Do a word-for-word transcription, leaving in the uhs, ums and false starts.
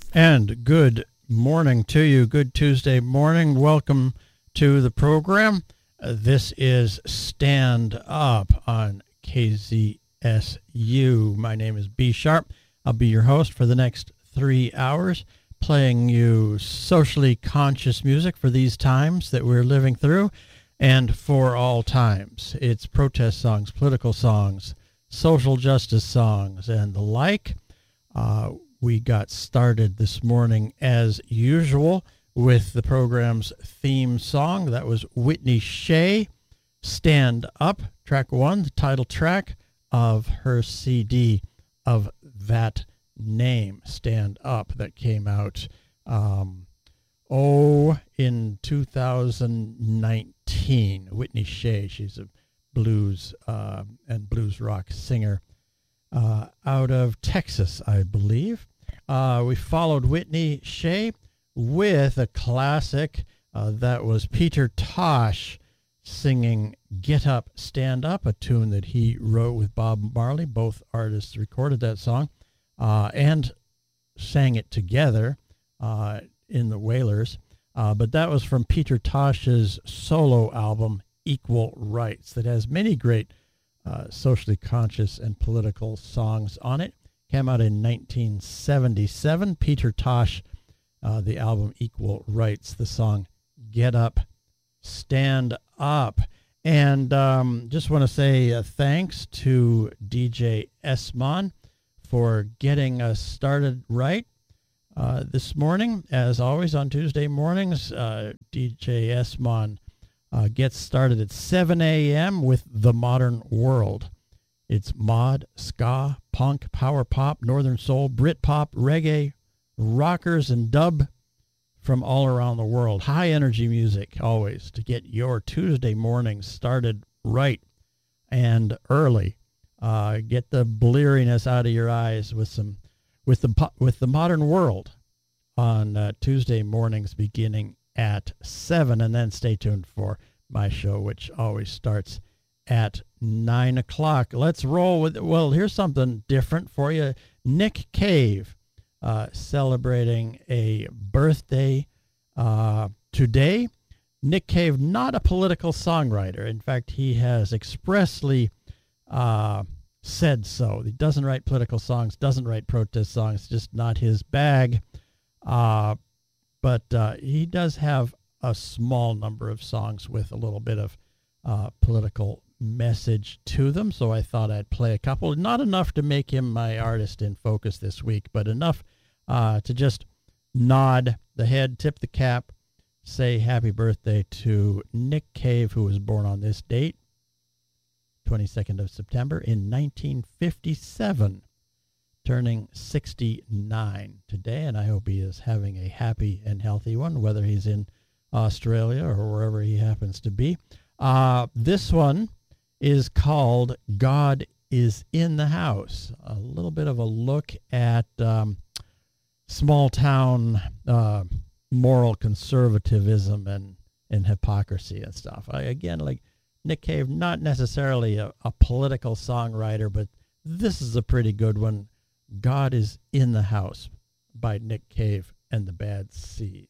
And good morning to you. Good Tuesday morning. Welcome to the program. Uh, this is Stand Up on K Z S U. My name is B Sharp. I'll be your host for the next three hours, playing you socially conscious music for these times that we're living through and for all times. It's protest songs, political songs, social justice songs, and the like. Uh, we got started this morning, as usual, with the program's theme song. That was Whitney Shea, Stand Up, track one, the title track of her C D of that name, Stand Up, that came out, um, oh, in two thousand nineteen. Whitney Shea, she's a blues uh, and blues rock singer uh, out of Texas, I believe. Uh, we followed Whitney Shea with a classic uh, that was Peter Tosh singing Get Up, Stand Up, a tune that he wrote with Bob Marley. Both artists recorded that song uh, and sang it together uh, in the Wailers. Uh, but that was from Peter Tosh's solo album, Equal Rights, that has many great uh, socially conscious and political songs on it. Came out in nineteen seventy-seven. Peter Tosh, uh, the album Equal Rights, the song Get Up, Stand Up. And um, just want to say uh, thanks to D J Esmon for getting us started right uh, this morning. As always on Tuesday mornings, uh, D J Esmon uh, gets started at seven a.m. with The Modern World. It's mod, ska, punk, power pop, northern soul, Brit pop, reggae, rockers, and dub from all around the world. High energy music always to get your Tuesday mornings started right and early. Uh, get the bleariness out of your eyes with some with the with the Modern World on uh, Tuesday mornings beginning at seven, and then stay tuned for my show, which always starts at nine o'clock. Let's roll with, well, here's something different for you. Nick Cave uh, celebrating a birthday uh, today. Nick Cave, not a political songwriter. In fact, he has expressly uh, said so. He doesn't write political songs, doesn't write protest songs, just not his bag. Uh, but uh, he does have a small number of songs with a little bit of uh, political message to them, so I thought I'd play a couple. Not enough to make him my artist in focus this week, but enough uh, to just nod the head, tip the cap, say happy birthday to Nick Cave, who was born on this date, twenty-second of September in nineteen fifty-seven, turning sixty-nine today, and I hope he is having a happy and healthy one, whether he's in Australia or wherever he happens to be. Uh, this one is called God is in the House. A little bit of a look at um, small town uh, moral conservatism and, and hypocrisy and stuff. I, again, like Nick Cave, not necessarily a, a political songwriter, but this is a pretty good one. God is in the House by Nick Cave and the Bad Seeds.